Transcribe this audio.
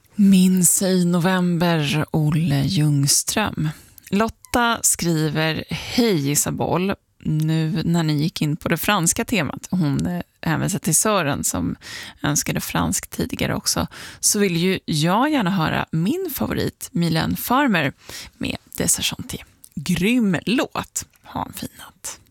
Minns i november, Olle Ljungström. Lotta skriver: Hej Isabel, nu när ni gick in på det franska temat, hon hänvisar till Sören som önskade fransk tidigare också, så vill ju jag gärna höra min favorit Mylène Farmer med Des Argentiers. Grym låt. Ha en fin natt.